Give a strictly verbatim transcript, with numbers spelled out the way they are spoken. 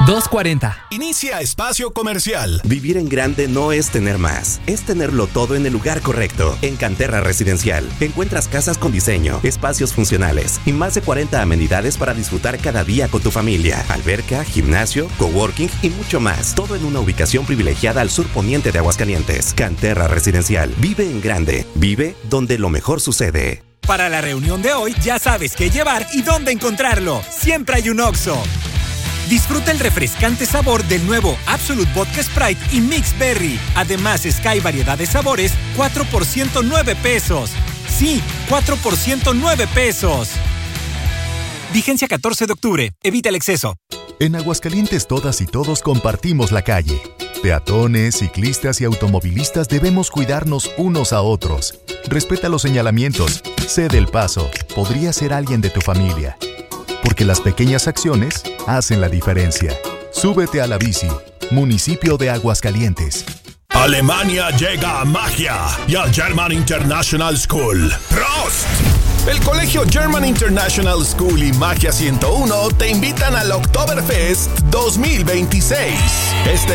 dos cuarenta. Inicia espacio comercial. Vivir en grande no es tener más, es tenerlo todo en el lugar correcto. En Canterra Residencial encuentras casas con diseño, espacios funcionales y más de cuarenta amenidades para disfrutar cada día con tu familia. Alberca, gimnasio, coworking y mucho más. Todo en una ubicación privilegiada al sur poniente de Aguascalientes. Canterra Residencial. Vive en grande. Vive donde lo mejor sucede. Para la reunión de hoy ya sabes qué llevar y dónde encontrarlo. Siempre hay un Oxxo. Disfruta el refrescante sabor del nuevo Absolut Vodka Sprite y Mix Berry. Además, Sky variedad de sabores, cuatro por ciento nueve pesos. Sí, cuatro por ciento nueve pesos. Vigencia catorce de octubre. Evita el exceso. En Aguascalientes todas y todos compartimos la calle. Peatones, ciclistas y automovilistas debemos cuidarnos unos a otros. Respeta los señalamientos. Cede el paso. Podría ser alguien de tu familia. Porque las pequeñas acciones hacen la diferencia. Súbete a la bici. Municipio de Aguascalientes. Alemania llega a Magia y al German International School. ¡Prost! El Colegio German International School y Magia ciento uno te invitan al Oktoberfest dos mil veintiséis. Este